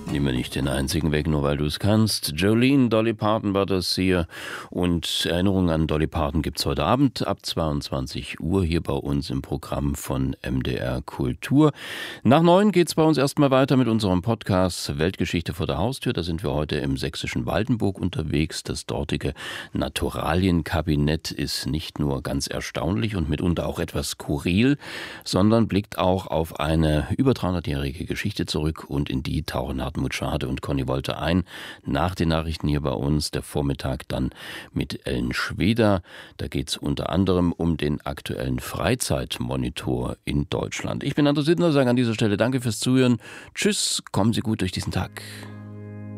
Nimm mir nicht den einzigen weg, nur weil du es kannst. Jolene, Dolly Parton war das hier. Und Erinnerungen an Dolly Parton gibt es heute Abend ab 22 Uhr hier bei uns im Programm von MDR Kultur. Nach 9 geht es bei uns erstmal weiter mit unserem Podcast Weltgeschichte vor der Haustür. Da sind wir heute im sächsischen Waldenburg unterwegs. Das dortige Naturalienkabinett ist nicht nur ganz erstaunlich und mitunter auch etwas skurril, sondern blickt auch auf eine über 300-jährige Geschichte zurück, und in die tauchen Hartmut Schade und Conny Wolter ein. Nach den Nachrichten hier bei uns, der Vormittag dann mit Ellen Schweder. Da geht es unter anderem um den aktuellen Freizeitmonitor in Deutschland. Ich bin André Sidner, sage an dieser Stelle danke fürs Zuhören. Tschüss, kommen Sie gut durch diesen Tag.